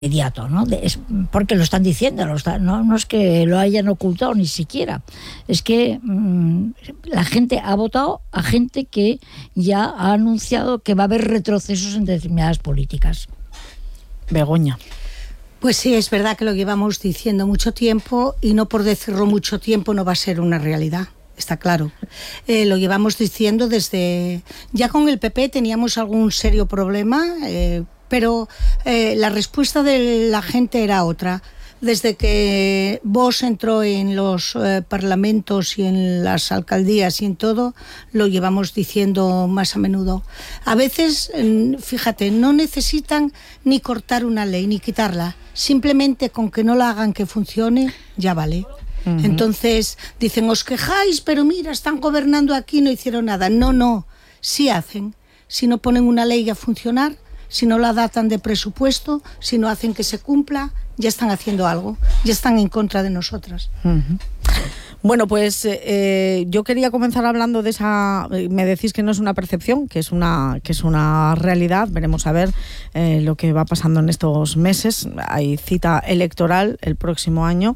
inmediato, ¿no? Es porque lo están diciendo, no es que lo hayan ocultado ni siquiera, es que la gente ha votado a gente que ya ha anunciado que va a haber retrocesos en determinadas políticas. Begoña. Pues sí, es verdad que lo llevamos diciendo mucho tiempo y no por decirlo mucho tiempo no va a ser una realidad. Está claro. Lo llevamos diciendo desde... Ya con el PP teníamos algún serio problema, pero la respuesta de la gente era otra. Desde que Vox entró en los parlamentos y en las alcaldías y en todo, lo llevamos diciendo más a menudo. A veces, fíjate, no necesitan ni cortar una ley, ni quitarla. Simplemente con que no la hagan que funcione, ya vale. Uh-huh. Entonces dicen, os quejáis, pero mira, están gobernando aquí, no hicieron nada. No, sí hacen. Si no ponen una ley a funcionar, si no la datan de presupuesto, si no hacen que se cumpla, ya están haciendo algo, ya están en contra de nosotras. Uh-huh. Bueno, pues yo quería comenzar hablando de esa... Me decís que no es una percepción, que es una realidad. Veremos a ver lo que va pasando en estos meses. Hay cita electoral el próximo año.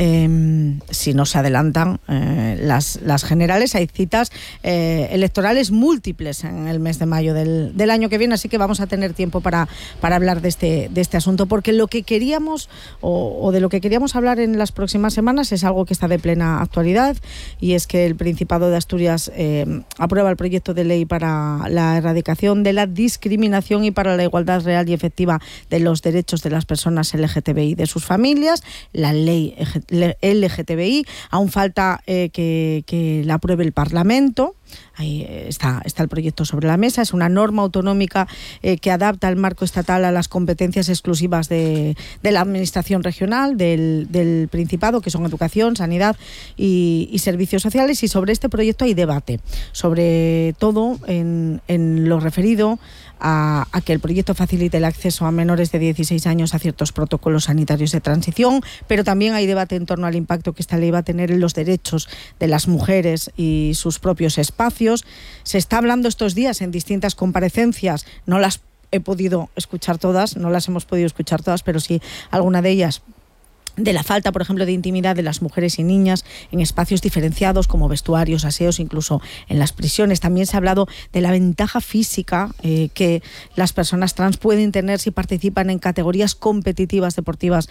Si no se adelantan las generales, hay citas electorales múltiples en el mes de mayo del año que viene. Así que vamos a tener tiempo para hablar de este asunto. Porque lo que queríamos, o de lo que queríamos hablar en las próximas semanas, es algo que está de plena actualidad, y es que el Principado de Asturias aprueba el proyecto de ley para la erradicación de la discriminación y para la igualdad real y efectiva de los derechos de las personas LGTBI y de sus familias, la ley LGTBI. Aún falta que la apruebe el Parlamento. Ahí está el proyecto sobre la mesa. Es una norma autonómica que adapta el marco estatal a las competencias exclusivas de la administración regional del Principado, que son educación, sanidad y servicios sociales. Y sobre este proyecto hay debate, sobre todo en lo referido a que el proyecto facilite el acceso a menores de 16 años a ciertos protocolos sanitarios de transición, pero también hay debate en torno al impacto que esta ley va a tener en los derechos de las mujeres y sus propios espacios. Se está hablando estos días en distintas comparecencias, no las he podido escuchar todas, no las hemos podido escuchar todas, pero sí alguna de ellas, de la falta, por ejemplo, de intimidad de las mujeres y niñas en espacios diferenciados como vestuarios, aseos, incluso en las prisiones. También se ha hablado de la ventaja física que las personas trans pueden tener si participan en categorías competitivas deportivas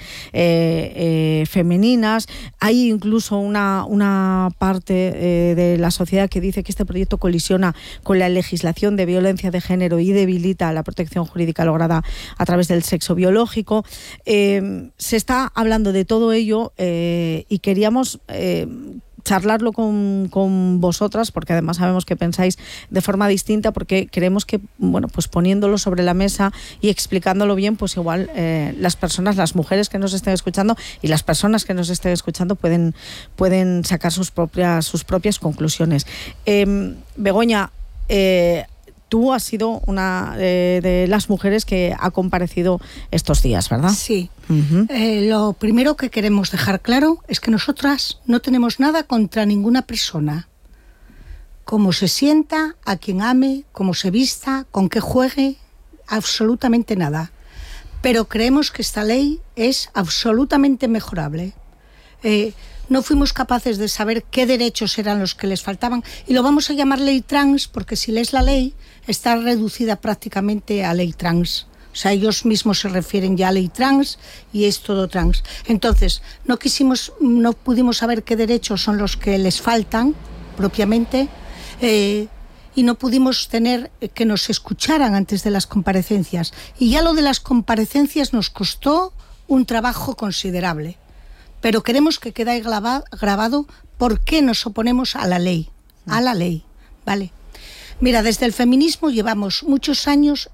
femeninas. Hay incluso una parte de la sociedad que dice que este proyecto colisiona con la legislación de violencia de género y debilita la protección jurídica lograda a través del sexo biológico. Se está hablando de todo ello y queríamos charlarlo con vosotras, porque además sabemos que pensáis de forma distinta, porque creemos que, bueno, pues poniéndolo sobre la mesa y explicándolo bien, pues igual las mujeres que nos estén escuchando y las personas que nos estén escuchando pueden sacar sus propias conclusiones. Begoña, tú has sido una de las mujeres que ha comparecido estos días, ¿verdad? Sí. Uh-huh. Lo primero que queremos dejar claro es que nosotras no tenemos nada contra ninguna persona. Cómo se sienta, a quien ame, cómo se vista, con qué juegue, absolutamente nada. Pero creemos que esta ley es absolutamente mejorable. No fuimos capaces de saber qué derechos eran los que les faltaban, y lo vamos a llamar ley trans porque si lees la ley está reducida prácticamente a ley trans. O sea, ellos mismos se refieren ya a ley trans y es todo trans. Entonces, no pudimos saber qué derechos son los que les faltan propiamente, y no pudimos tener que nos escucharan antes de las comparecencias. Y ya lo de las comparecencias nos costó un trabajo considerable. Pero queremos que quede grabado por qué nos oponemos a la ley, ¿vale? Mira, desde el feminismo llevamos muchos años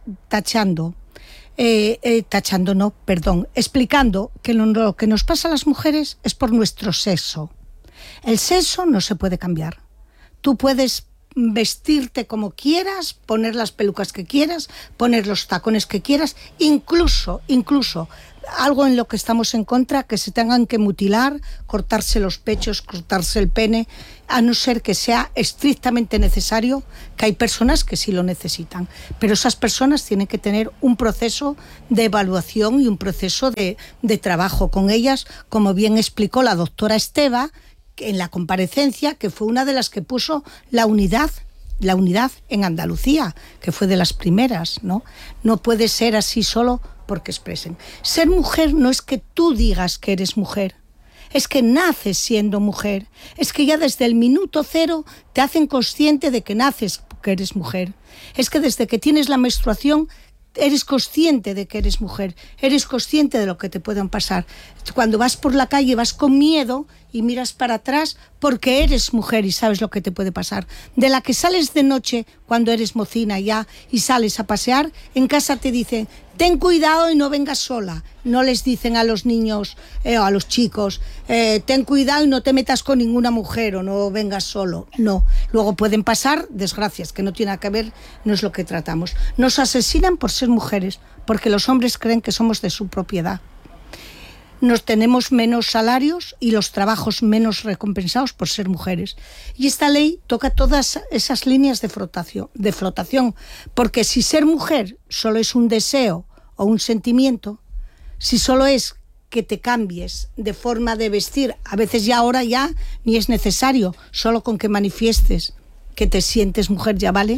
explicando que lo que nos pasa a las mujeres es por nuestro sexo. El sexo no se puede cambiar. Tú puedes vestirte como quieras, poner las pelucas que quieras, poner los tacones que quieras, incluso algo en lo que estamos en contra, que se tengan que mutilar, cortarse los pechos, cortarse el pene, a no ser que sea estrictamente necesario, que hay personas que sí lo necesitan. Pero esas personas tienen que tener un proceso de evaluación y un proceso de trabajo con ellas, como bien explicó la doctora Esteva en la comparecencia, que fue una de las que puso la unidad en Andalucía, que fue de las primeras, ¿no? No puede ser así solo porque expresen. Ser mujer no es que tú digas que eres mujer, es que naces siendo mujer, es que ya desde el minuto cero te hacen consciente de que naces que eres mujer, es que desde que tienes la menstruación eres consciente de que eres mujer, eres consciente de lo que te puedan pasar. Cuando vas por la calle vas con miedo y miras para atrás porque eres mujer y sabes lo que te puede pasar. De la que sales de noche cuando eres mocina ya y sales a pasear, en casa te dicen, ten cuidado y no vengas sola. No les dicen a los niños o a los chicos, ten cuidado y no te metas con ninguna mujer o no vengas solo. No. Luego pueden pasar desgracias que no tienen nada que ver, no es lo que tratamos. Nos asesinan por ser mujeres, porque los hombres creen que somos de su propiedad. Nos tenemos menos salarios y los trabajos menos recompensados por ser mujeres. Y esta ley toca todas esas líneas de flotación, porque si ser mujer solo es un deseo o un sentimiento, si solo es que te cambies de forma de vestir, a veces ya ahora ya ni es necesario, solo con que manifiestes que te sientes mujer ya vale,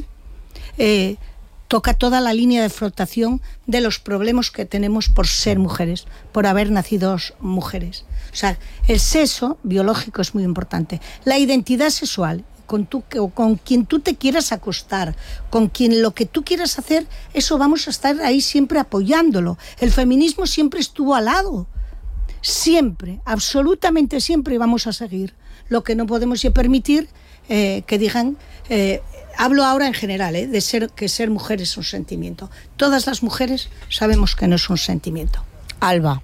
toca toda la línea de flotación de los problemas que tenemos por ser mujeres, por haber nacido mujeres. O sea, el sexo biológico es muy importante. La identidad sexual, con quien tú te quieras acostar, con quien lo que tú quieras hacer, eso vamos a estar ahí siempre apoyándolo. El feminismo siempre estuvo al lado. Siempre, absolutamente siempre vamos a seguir. Lo que no podemos permitir que digan... hablo ahora en general, que ser mujer es un sentimiento. Todas las mujeres sabemos que no es un sentimiento. Alba.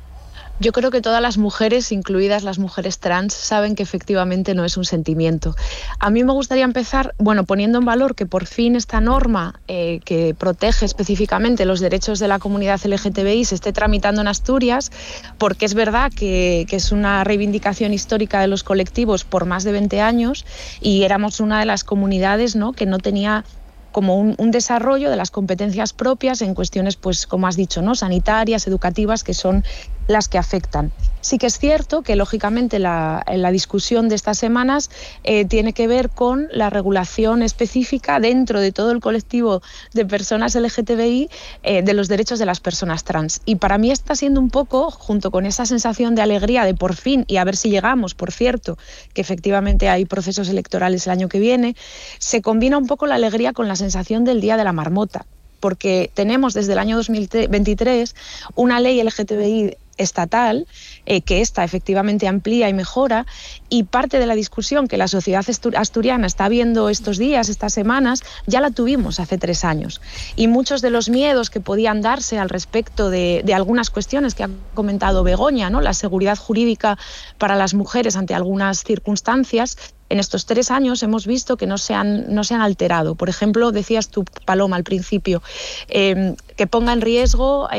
Yo creo que todas las mujeres, incluidas las mujeres trans, saben que efectivamente no es un sentimiento. A mí me gustaría empezar, poniendo en valor que por fin esta norma que protege específicamente los derechos de la comunidad LGTBI se esté tramitando en Asturias, porque es verdad que es una reivindicación histórica de los colectivos por más de 20 años y éramos una de las comunidades, ¿no?, que no tenía como un desarrollo de las competencias propias en cuestiones, pues como has dicho, ¿no?, sanitarias, educativas, que son las que afectan. Sí que es cierto que, lógicamente, la discusión de estas semanas tiene que ver con la regulación específica dentro de todo el colectivo de personas LGTBI de los derechos de las personas trans. Y para mí está siendo un poco, junto con esa sensación de alegría de por fin, y a ver si llegamos, por cierto, que efectivamente hay procesos electorales el año que viene, se combina un poco la alegría con la sensación del Día de la Marmota, porque tenemos desde el año 2023 una ley LGTBI estatal, que esta efectivamente amplía y mejora, y parte de la discusión que la sociedad asturiana está viendo estos días, estas semanas, ya la tuvimos hace 3 años. Y muchos de los miedos que podían darse al respecto de algunas cuestiones que ha comentado Begoña, ¿no?, la seguridad jurídica para las mujeres ante algunas circunstancias, en estos 3 años hemos visto que no se han alterado. Por ejemplo, decías tú, Paloma, al principio, que ponga en riesgo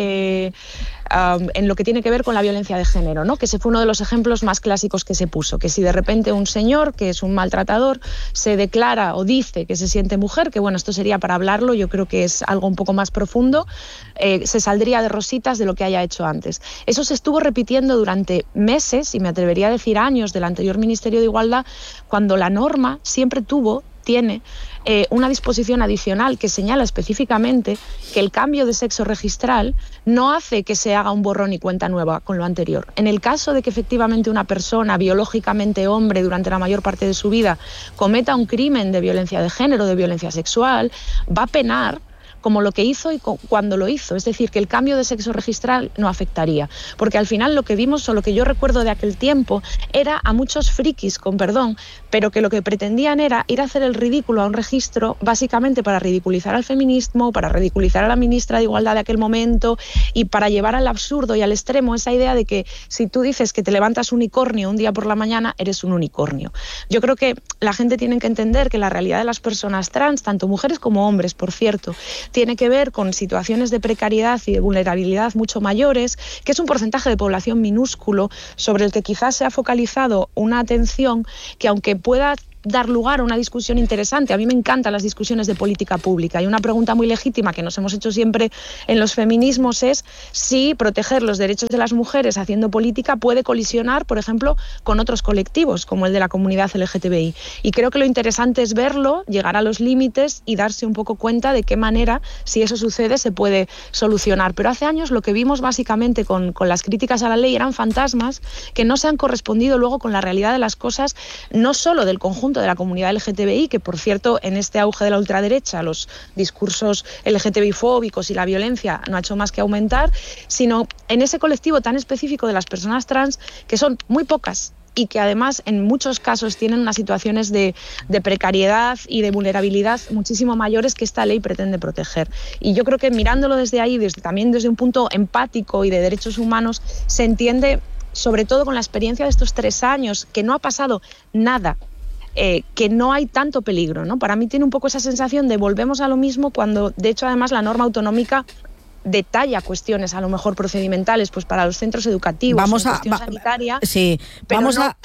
en lo que tiene que ver con la violencia de género, ¿no?, que ese fue uno de los ejemplos más clásicos que se puso, que si de repente un señor que es un maltratador se declara o dice que se siente mujer, que esto sería para hablarlo, yo creo que es algo un poco más profundo, se saldría de rositas de lo que haya hecho antes. Eso se estuvo repitiendo durante meses, y me atrevería a decir años, del anterior Ministerio de Igualdad, cuando la norma siempre tiene una disposición adicional que señala específicamente que el cambio de sexo registral no hace que se haga un borrón y cuenta nueva con lo anterior. En el caso de que efectivamente una persona biológicamente hombre durante la mayor parte de su vida cometa un crimen de violencia de género, de violencia sexual, va a penar como lo que hizo y cuando lo hizo. Es decir, que el cambio de sexo registral no afectaría. Porque al final lo que vimos, o lo que yo recuerdo de aquel tiempo, era a muchos frikis, con perdón, pero que lo que pretendían era ir a hacer el ridículo a un registro, básicamente para ridiculizar al feminismo, para ridiculizar a la ministra de Igualdad de aquel momento y para llevar al absurdo y al extremo esa idea de que si tú dices que te levantas unicornio un día por la mañana, eres un unicornio. Yo creo que la gente tiene que entender que la realidad de las personas trans, tanto mujeres como hombres, por cierto, tiene que ver con situaciones de precariedad y de vulnerabilidad mucho mayores, que es un porcentaje de población minúsculo sobre el que quizás se ha focalizado una atención que, aunque pueda dar lugar a una discusión interesante. A mí me encantan las discusiones de política pública, y una pregunta muy legítima que nos hemos hecho siempre en los feminismos es si proteger los derechos de las mujeres haciendo política puede colisionar, por ejemplo, con otros colectivos, como el de la comunidad LGTBI. Y creo que lo interesante es verlo, llegar a los límites y darse un poco cuenta de qué manera, si eso sucede, se puede solucionar. Pero hace años lo que vimos básicamente con las críticas a la ley eran fantasmas que no se han correspondido luego con la realidad de las cosas, no solo del conjunto de la comunidad LGTBI, que por cierto, en este auge de la ultraderecha, los discursos LGTBI-fóbicos y la violencia no ha hecho más que aumentar, sino en ese colectivo tan específico de las personas trans, que son muy pocas y que además en muchos casos tienen unas situaciones de precariedad y de vulnerabilidad muchísimo mayores que esta ley pretende proteger. Y yo creo que mirándolo desde ahí, también desde un punto empático y de derechos humanos, se entiende, sobre todo con la experiencia de estos 3 años, que no ha pasado nada, que no hay tanto peligro, ¿no? Para mí tiene un poco esa sensación de volvemos a lo mismo, cuando de hecho además la norma autonómica detalla cuestiones a lo mejor procedimentales pues para los centros educativos, sanitaria, sí, pero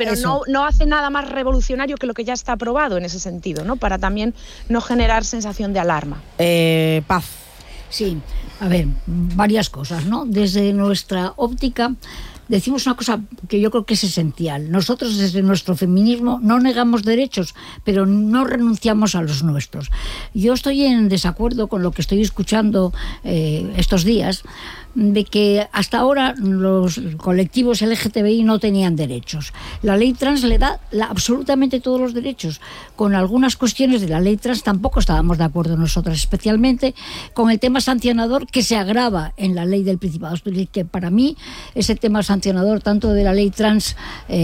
no hace nada más revolucionario que lo que ya está aprobado en ese sentido, ¿no? Para también no generar sensación de alarma. Paz. Sí, a ver, varias cosas, ¿no? Desde nuestra óptica decimos una cosa que yo creo que es esencial. Nosotros desde nuestro feminismo no negamos derechos, pero no renunciamos a los nuestros. Yo estoy en desacuerdo con lo que estoy escuchando estos días, de que hasta ahora los colectivos LGTBI no tenían derechos. La ley trans le da absolutamente todos los derechos. Con algunas cuestiones de la ley trans tampoco estábamos de acuerdo nosotras, especialmente con el tema sancionador que se agrava en la ley del Principado. Que para mí ese tema sancionador, tanto de la ley trans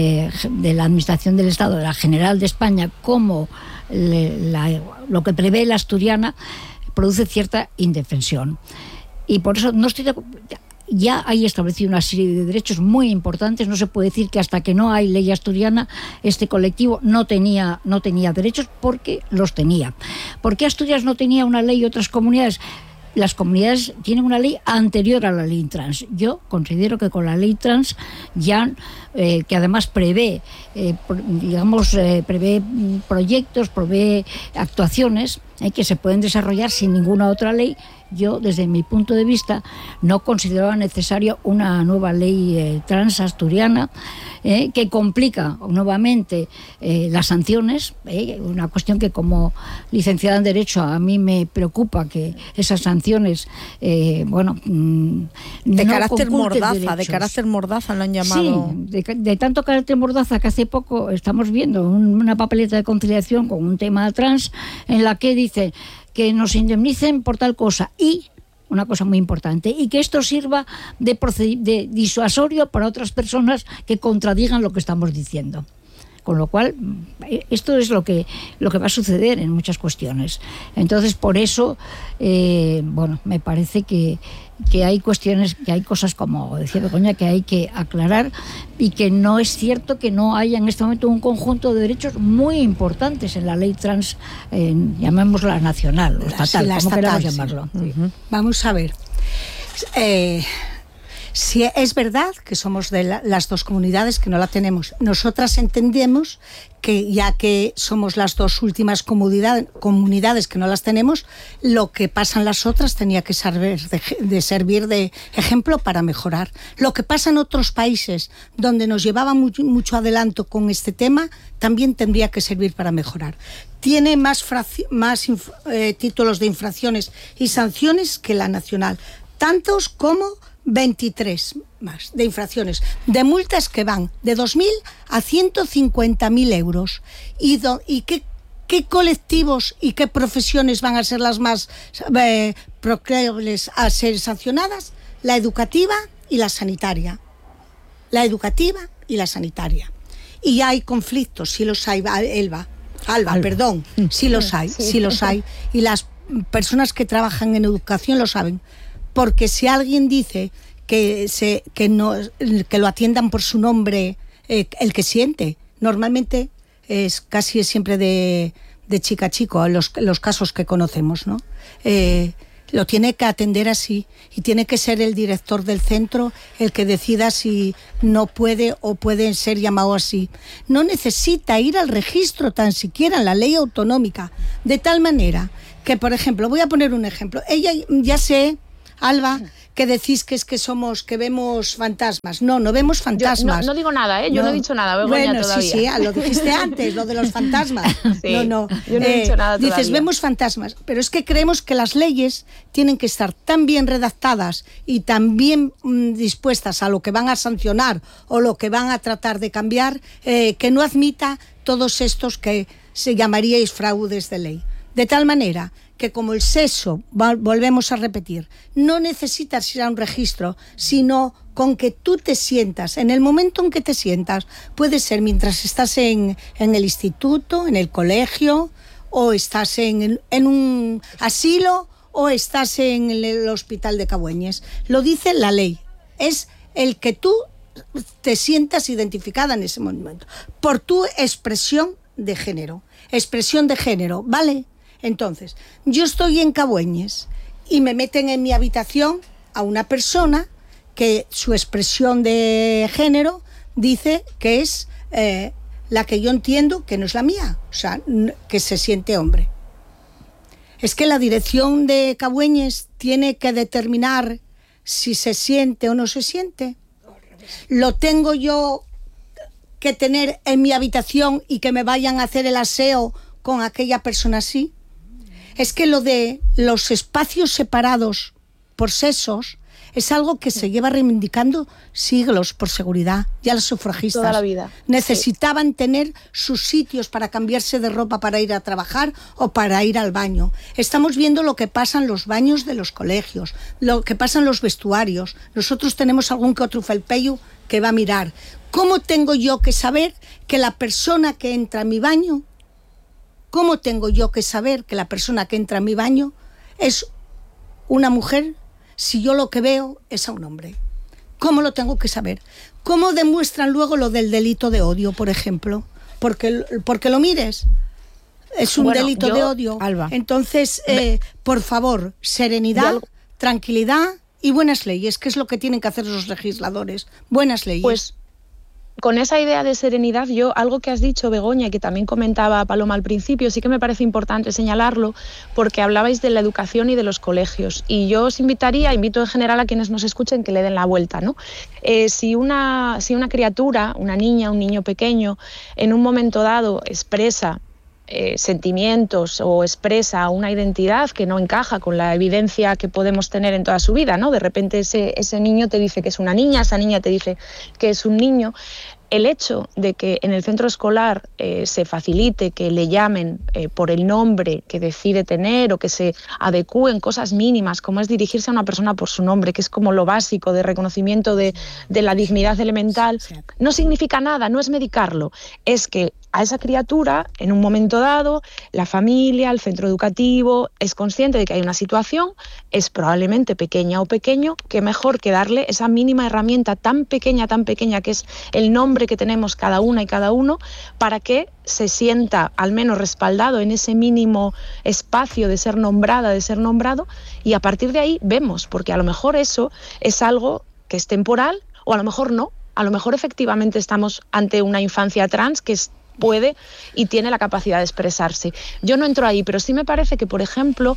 de la Administración del Estado, de la General de España, como lo que prevé la asturiana, produce cierta indefensión. Y por eso no estoy de acuerdo. Ya hay establecido una serie de derechos muy importantes. No se puede decir que hasta que no hay ley asturiana este colectivo no tenía derechos, porque los tenía. ¿Por qué Asturias no tenía una ley y otras comunidades? Las comunidades tienen una ley anterior a la ley trans. Yo considero que con la ley trans ya, que además prevé proyectos, prevé actuaciones que se pueden desarrollar sin ninguna otra ley, yo, desde mi punto de vista, no consideraba necesaria una nueva ley trans asturiana que complica nuevamente las sanciones, una cuestión que como licenciada en Derecho a mí me preocupa, que esas sanciones, de carácter mordaza lo han llamado. Sí, de tanto carácter mordaza que hace poco estamos viendo una papeleta de conciliación con un tema trans en la que dice que nos indemnicen por tal cosa, y una cosa muy importante, y que esto sirva de disuasorio para otras personas que contradigan lo que estamos diciendo. Con lo cual, esto es lo que va a suceder en muchas cuestiones. Entonces, por eso, me parece que hay cuestiones, que hay cosas, como decía Begoña, que hay que aclarar, y que no es cierto que no haya en este momento un conjunto de derechos muy importantes en la ley trans, llamémosla nacional o estatal, como queramos llamarlo. Sí. Vamos a ver. Si es verdad que somos de las dos comunidades que no la tenemos, nosotras entendemos que, ya que somos las dos últimas comunidades que no las tenemos, lo que pasa en las otras tenía que servir de ejemplo para mejorar. Lo que pasa en otros países donde nos llevaba mucho adelanto con este tema también tendría que servir para mejorar. Tiene más títulos de infracciones y sanciones que la nacional, tantos como 23 más de infracciones, de multas que van de 2.000 a 150.000 euros. ¿Y qué colectivos y qué profesiones van a ser las más proclives a ser sancionadas? La educativa y la sanitaria. La educativa y la sanitaria. Y ya hay conflictos, sí los hay, Alba, perdón, sí los hay. Y las personas que trabajan en educación lo saben. Porque si alguien dice que lo atiendan por su nombre, el que siente, normalmente es casi siempre de chica a chico, los casos que conocemos, ¿no? lo tiene que atender así y tiene que ser el director del centro el que decida si no puede o puede ser llamado así. No necesita ir al registro tan siquiera en la ley autonómica, de tal manera que, por ejemplo, voy a poner un ejemplo. Ella, ya sé, Alba, que decís que es que vemos fantasmas. No vemos fantasmas. Yo no digo nada, yo no he dicho nada, Begoña, bueno, todavía. Sí, lo dijiste antes, lo de los fantasmas. Sí, yo no he dicho nada todavía. Dices, vemos fantasmas, pero es que creemos que las leyes tienen que estar tan bien redactadas y tan bien dispuestas a lo que van a sancionar o lo que van a tratar de cambiar, que no admita todos estos que se llamaríais fraudes de ley. De tal manera que, como el sexo, volvemos a repetir, no necesitas ir a un registro, sino con que tú te sientas, en el momento en que te sientas, puede ser mientras estás en el instituto, en el colegio, o estás en un asilo, o estás en el hospital de Cabueñes. Lo dice la ley, es el que tú te sientas identificada en ese momento, por tu expresión de género. Expresión de género, ¿vale? Entonces, yo estoy en Cabueñes y me meten en mi habitación a una persona que su expresión de género dice que es la que yo entiendo que no es la mía, o sea, que se siente hombre. Es que la dirección de Cabueñes tiene que determinar si se siente o no se siente. Lo tengo yo que tener en mi habitación y que me vayan a hacer el aseo con aquella persona así. Es que lo de los espacios separados por sexos es algo que se lleva reivindicando siglos por seguridad. Ya los sufragistas toda la vida necesitaban tener sus sitios para cambiarse de ropa para ir a trabajar o para ir al baño. Estamos viendo lo que pasa en los baños de los colegios, lo que pasa en los vestuarios. Nosotros tenemos algún que otro felpeyu que va a mirar. ¿Cómo tengo yo que saber que la persona que entra a mi baño, cómo tengo yo que saber que la persona que entra a mi baño es una mujer si yo lo que veo es a un hombre? ¿Cómo lo tengo que saber? ¿Cómo demuestran luego lo del delito de odio, por ejemplo? Porque lo mires. Es un delito de odio. Alba. Entonces, por favor, serenidad, tranquilidad y buenas leyes, que es lo que tienen que hacer los legisladores. Buenas leyes. Pues con esa idea de serenidad, yo, algo que has dicho, Begoña, y que también comentaba Paloma al principio, sí que me parece importante señalarlo, porque hablabais de la educación y de los colegios. Y yo os invito en general a quienes nos escuchen que le den la vuelta, ¿no? Si una criatura, una niña, un niño pequeño, en un momento dado expresa sentimientos o expresa una identidad que no encaja con la evidencia que podemos tener en toda su vida, ¿no? De repente ese niño te dice que es una niña, esa niña te dice que es un niño. El hecho de que en el centro escolar se facilite que le llamen por el nombre que decide tener o que se adecúen cosas mínimas, como es dirigirse a una persona por su nombre, que es como lo básico de reconocimiento de la dignidad elemental, no significa nada, no es medicarlo, es que a esa criatura, en un momento dado, la familia, el centro educativo, es consciente de que hay una situación, es probablemente pequeña o pequeño, que mejor que darle esa mínima herramienta tan pequeña que es el nombre que tenemos cada una y cada uno, para que se sienta al menos respaldado en ese mínimo espacio de ser nombrada, de ser nombrado, y a partir de ahí vemos, porque a lo mejor eso es algo que es temporal, o a lo mejor no, a lo mejor efectivamente estamos ante una infancia trans que puede y tiene la capacidad de expresarse. Yo no entro ahí, pero sí me parece que, por ejemplo,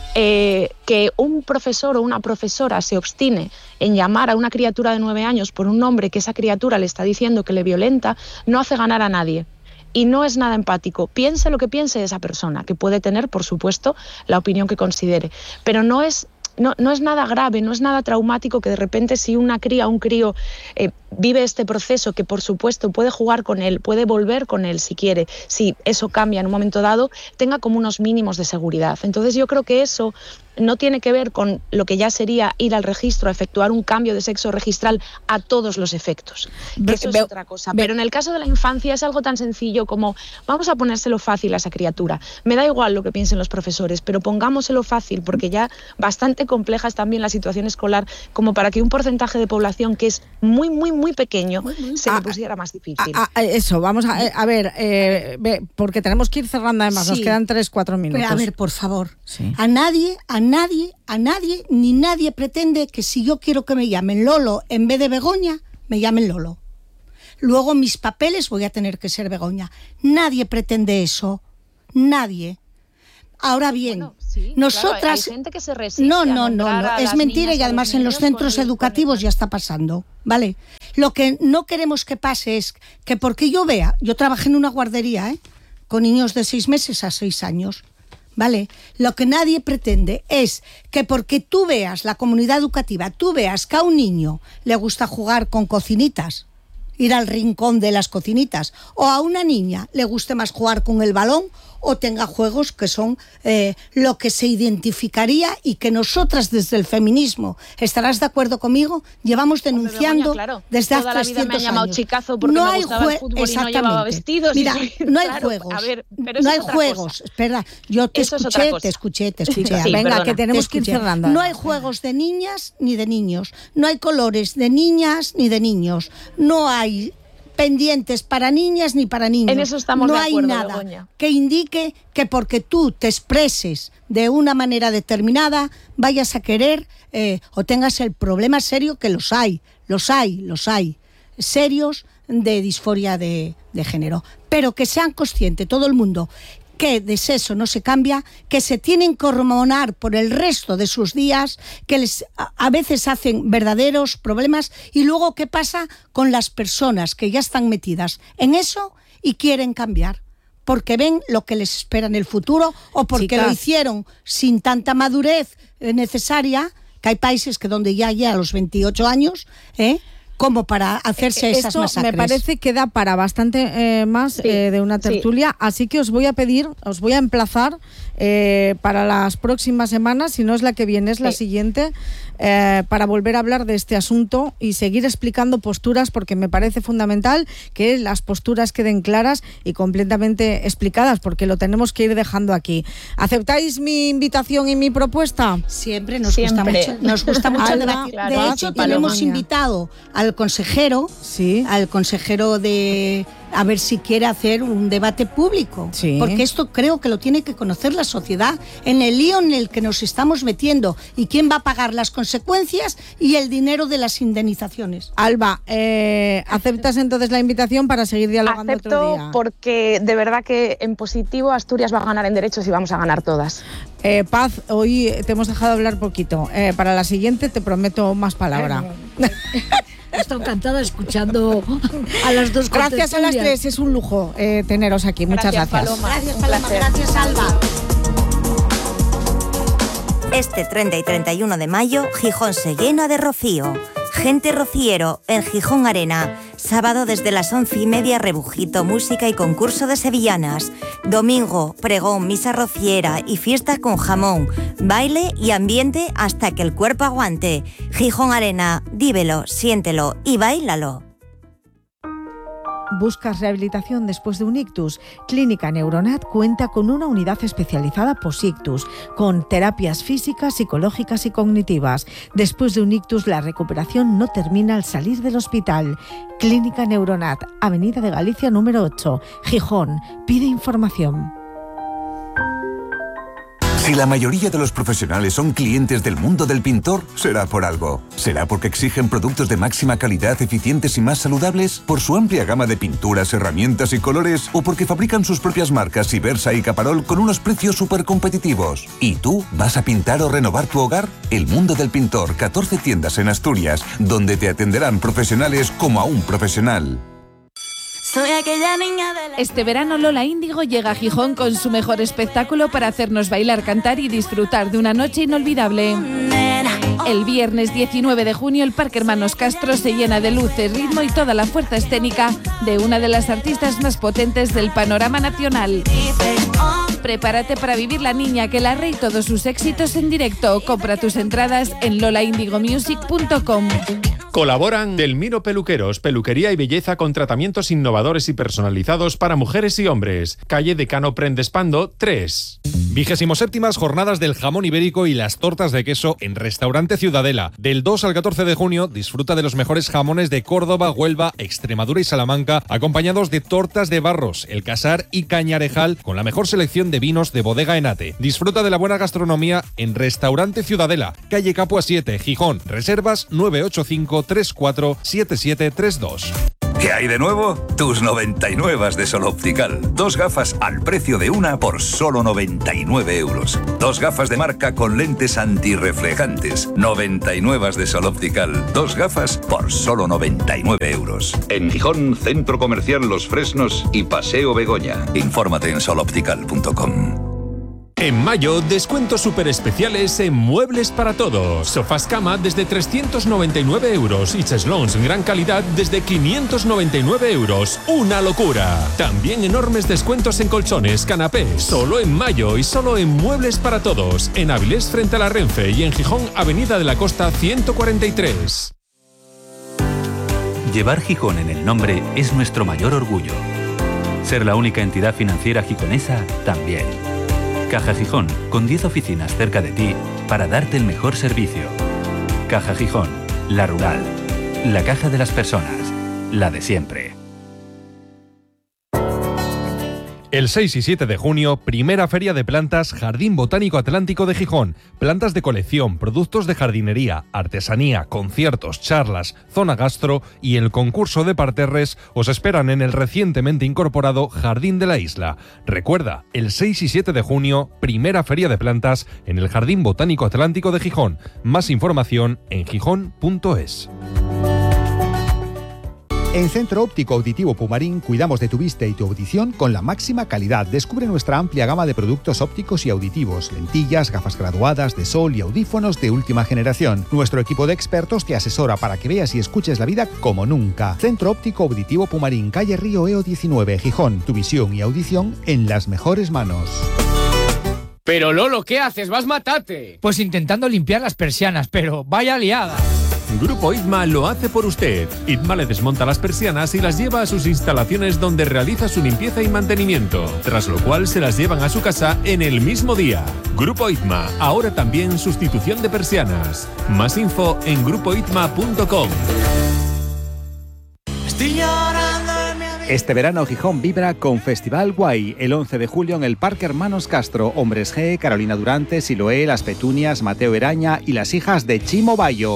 que un profesor o una profesora se obstine en llamar a una criatura de 9 años por un nombre que esa criatura le está diciendo que le violenta, no hace ganar a nadie. Y no es nada empático. Piense lo que piense esa persona, que puede tener, por supuesto, la opinión que considere. Pero no es nada grave, no es nada traumático que de repente si una cría o un crío vive este proceso, que por supuesto puede jugar con él, puede volver con él si quiere, si eso cambia en un momento dado, tenga como unos mínimos de seguridad. Entonces yo creo que eso no tiene que ver con lo que ya sería ir al registro, a efectuar un cambio de sexo registral a todos los efectos. Eso es otra cosa. Pero en el caso de la infancia es algo tan sencillo como vamos a ponérselo fácil a esa criatura. Me da igual lo que piensen los profesores, pero pongámoselo fácil, porque ya bastante compleja es también la situación escolar como para que un porcentaje de población que es muy, muy, muy pequeño se le pusiera más difícil. Eso, vamos a ver, porque tenemos que ir cerrando además, nos quedan 3-4 minutos. Pero a ver, por favor, sí. A nadie nadie, ni nadie pretende que si yo quiero que me llamen Lolo en vez de Begoña, me llamen Lolo. Luego mis papeles voy a tener que ser Begoña. Nadie pretende eso. Nadie. Ahora bien, bueno, sí, nosotras... Claro, hay gente que se resiste No, a es mentira y además en los centros educativos ya está pasando, ¿vale? Lo que no queremos que pase es que porque yo trabajé en una guardería, con niños de 6 meses a 6 años, ¿vale? Lo que nadie pretende es que porque tú veas la comunidad educativa, tú veas que a un niño le gusta jugar con cocinitas, ir al rincón de las cocinitas, o a una niña le guste más jugar con el balón o tenga juegos que son lo que se identificaría y que nosotras desde el feminismo, estarás de acuerdo conmigo, llevamos denunciando desde hace 300 años. Toda la vida me han llamado chicazo porque no me gustaba el fútbol y no llevaba vestidos. Mira, no hay juegos. A ver, pero no hay juegos. Espera, yo te escuché. Sí, venga, perdona, que tenemos que ir cerrando. No hay juegos de niñas ni de niños. No hay colores de niñas ni de niños. No hay pendientes para niñas ni para niños. En eso estamos de acuerdo, no hay nada Begoña, que indique que porque tú te expreses de una manera determinada vayas a querer o tengas el problema serio, que los hay, serios, de disforia de género. Pero que sean conscientes todo el mundo que de sexo no se cambia, que se tienen que hormonar por el resto de sus días, que les a veces hacen verdaderos problemas. Y luego, ¿qué pasa con las personas que ya están metidas en eso y quieren cambiar? Porque ven lo que les espera en el futuro o porque lo hicieron sin tanta madurez necesaria, que hay países que donde ya a los 28 años, como para hacerse esas masacres. Me parece que da para bastante más de una tertulia, así que os voy a emplazar para las próximas semanas, si no es la que viene, es la siguiente, para volver a hablar de este asunto y seguir explicando posturas, porque me parece fundamental que las posturas queden claras y completamente explicadas, porque lo tenemos que ir dejando aquí. ¿Aceptáis mi invitación y mi propuesta? Siempre nos gusta mucho debatir. Claro, de hecho, tenemos invitado al consejero de a ver si quiere hacer un debate público, porque esto creo que lo tiene que conocer la sociedad, en el lío en el que nos estamos metiendo y quién va a pagar las consecuencias y el dinero de las indemnizaciones. Alba, ¿aceptas entonces la invitación para seguir dialogando otro día? Acepto, porque de verdad que en positivo Asturias va a ganar en derechos y vamos a ganar todas. Paz, hoy te hemos dejado hablar poquito. Para la siguiente te prometo más palabra. He estado encantada escuchando a las dos. Gracias a las tres, es un lujo teneros aquí. Muchas gracias. Paloma. Gracias, Paloma. Gracias, Alba. Este 30 y 31 de mayo, Gijón se llena de rocío. Gente rociero en Gijón Arena. Sábado desde las 11:30, rebujito, música y concurso de sevillanas. Domingo, pregón, misa rociera y fiesta con jamón. Baile y ambiente hasta que el cuerpo aguante. Gijón Arena, vívelo, siéntelo y báilalo. ¿Buscas rehabilitación después de un ictus? Clínica Neuronat cuenta con una unidad especializada post-ictus, con terapias físicas, psicológicas y cognitivas. Después de un ictus, la recuperación no termina al salir del hospital. Clínica Neuronat, Avenida de Galicia número 8, Gijón. Pide información. Si la mayoría de los profesionales son clientes del mundo del pintor, será por algo. ¿Será porque exigen productos de máxima calidad, eficientes y más saludables? ¿Por su amplia gama de pinturas, herramientas y colores? ¿O porque fabrican sus propias marcas Ibersa y Caparol con unos precios súper competitivos? ¿Y tú vas a pintar o renovar tu hogar? El mundo del pintor, 14 tiendas en Asturias, donde te atenderán profesionales como a un profesional. Soy aquella niña de la... Este verano Lola Índigo llega a Gijón con su mejor espectáculo para hacernos bailar, cantar y disfrutar de una noche inolvidable. El viernes 19 de junio el Parque Hermanos Castro se llena de luces, ritmo y toda la fuerza escénica de una de las artistas más potentes del panorama nacional. Prepárate para vivir La Niña que la Rey y todos sus éxitos en directo. Compra tus entradas en lolaindigomusic.com. Colaboran Delmiro Peluqueros, peluquería y belleza con tratamientos innovadores y personalizados para mujeres y hombres. Calle Decano Prendespando 3. 27ª Jornadas del Jamón Ibérico y las tortas de queso en Restaurante Ciudadela. Del 2 al 14 de junio disfruta de los mejores jamones de Córdoba, Huelva, Extremadura y Salamanca, acompañados de tortas de Barros, El Casar y Cañarejal, con la mejor selección de vinos de Bodega Enate. Disfruta de la buena gastronomía en Restaurante Ciudadela, calle Capua 7, Gijón. Reservas 985 34 7732. ¿Qué hay de nuevo? Tus 99 de Sol Optical. 2 gafas al precio de una por solo 99 euros. 2 gafas de marca con lentes antirreflejantes. 99 de Sol Optical. 2 gafas por solo 99 euros. En Gijón, Centro Comercial Los Fresnos y Paseo Begoña. Infórmate en soloptical.com. En mayo, descuentos súper especiales en Muebles para Todos. Sofás cama desde 399 euros y cheslons en gran calidad desde 599 euros. ¡Una locura! También enormes descuentos en colchones, canapés. Solo en mayo y solo en Muebles para Todos. En Avilés frente a la Renfe y en Gijón, Avenida de la Costa 143. Llevar Gijón en el nombre es nuestro mayor orgullo. Ser la única entidad financiera gijonesa también. Caja Gijón, con 10 oficinas cerca de ti para darte el mejor servicio. Caja Gijón, la rural, la caja de las personas, la de siempre. El 6 y 7 de junio, primera feria de plantas Jardín Botánico Atlántico de Gijón. Plantas de colección, productos de jardinería, artesanía, conciertos, charlas, zona gastro y el concurso de parterres os esperan en el recientemente incorporado Jardín de la Isla. Recuerda, el 6 y 7 de junio, primera feria de plantas en el Jardín Botánico Atlántico de Gijón. Más información en gijón.es. En Centro Óptico Auditivo Pumarín cuidamos de tu vista y tu audición con la máxima calidad. Descubre nuestra amplia gama de productos ópticos y auditivos, lentillas, gafas graduadas, de sol y audífonos de última generación. Nuestro equipo de expertos te asesora para que veas y escuches la vida como nunca. Centro Óptico Auditivo Pumarín, calle Río EO 19, Gijón. Tu visión y audición en las mejores manos. Pero Lolo, ¿qué haces? ¡Vas matate! Pues intentando limpiar las persianas, pero vaya liada. Grupo ITMA lo hace por usted. ITMA le desmonta las persianas y las lleva a sus instalaciones donde realiza su limpieza y mantenimiento, tras lo cual se las llevan a su casa en el mismo día. Grupo ITMA, ahora también sustitución de persianas. Más info en grupoitma.com. Este verano Gijón vibra con Festival Guay, el 11 de julio en el Parque Hermanos Castro. Hombres G, Carolina Durante, Siloé, Las Petunias, Mateo Eraña y las hijas de Chimo Bayo.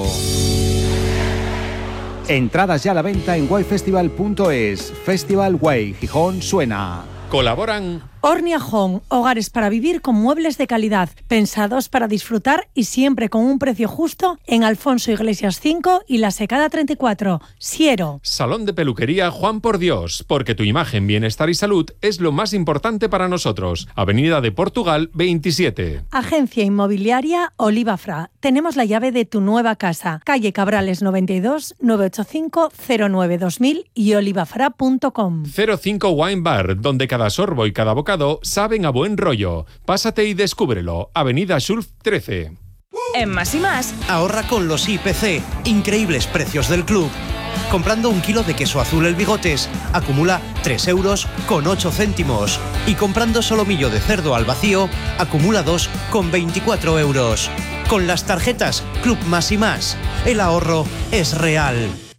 Entradas ya a la venta en guayfestival.es. Festival Guay, Gijón suena. Colaboran Ornia Home, hogares para vivir con muebles de calidad, pensados para disfrutar y siempre con un precio justo en Alfonso Iglesias 5 y La Secada 34, Siero. Salón de peluquería Juan por Dios, porque tu imagen, bienestar y salud es lo más importante para nosotros. Avenida de Portugal 27. Agencia inmobiliaria Olivafra. Tenemos la llave de tu nueva casa. Calle Cabrales 92 985 09 2000 y olivafra.com. 05 Wine Bar, donde cada sorbo y cada bocado saben a buen rollo. Pásate y descúbrelo. Avenida Schulf 13. En Más y Más, ahorra con los IPC. Increíbles precios del club. Comprando 1 kilo de queso azul El Bigotes, acumula 3,08 €. Y comprando solomillo de cerdo al vacío, acumula 2,24 €. Con las tarjetas Club Más y Más, el ahorro es real.